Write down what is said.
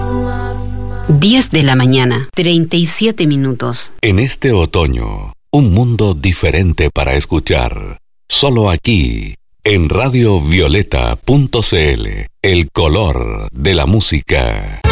10 de la mañana, 37 minutos. En este otoño, un mundo diferente para escuchar. Solo aquí, en radiovioleta.cl, el color de la música.